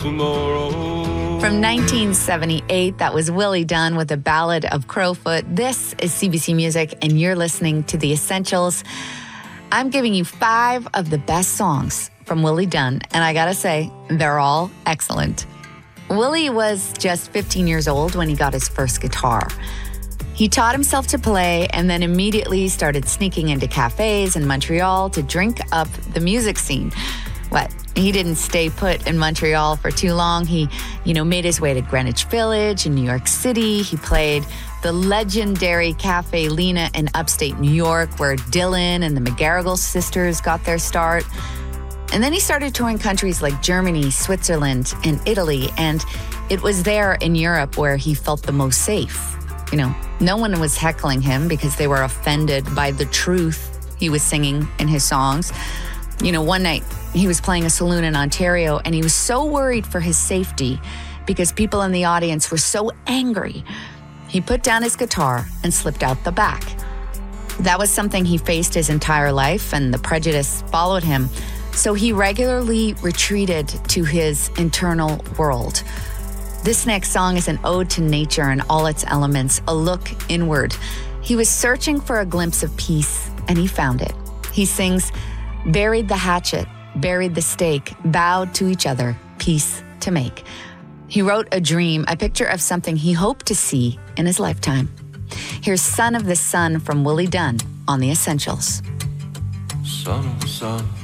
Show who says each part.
Speaker 1: From 1978, that was Willie Dunn with a ballad of Crowfoot. This is CBC Music, and you're listening to The Essentials. I'm giving you 5 of the best songs from Willie Dunn, and I gotta say, they're all excellent. Willie was just 15 years old when he got his first guitar. He taught himself to play and then immediately started sneaking into cafes in Montreal to drink up the music scene. He didn't stay put in Montreal for too long. He, made his way to Greenwich Village in New York City. He played the legendary Cafe Lena in upstate New York, where Dylan and the McGarrigle sisters got their start. And then he started touring countries like Germany, Switzerland, and Italy. And it was there in Europe where he felt the most safe. No one was heckling him because they were offended by the truth he was singing in his songs. One night he was playing a saloon in Ontario, and he was so worried for his safety because people in the audience were so angry. He put down his guitar and slipped out the back. That was something he faced his entire life, and the prejudice followed him. So he regularly retreated to his internal world. This next song is an ode to nature and all its elements, a look inward. He was searching for a glimpse of peace, and he found it. He sings, "Buried the hatchet, buried the stake, bowed to each other, peace to make." He wrote a dream, a picture of something he hoped to see in his lifetime. Here's Son of the Sun from Willie Dunn on The Essentials.
Speaker 2: Son of the sun,